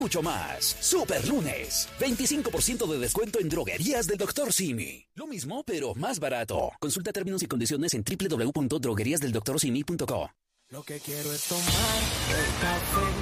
Mucho más. Super lunes. 25% de descuento en droguerías del Dr. Simi. Lo mismo, pero más barato. Consulta términos y condiciones en www.drogueriasdeldoctorsimi.co. Lo que quiero es tomar el café.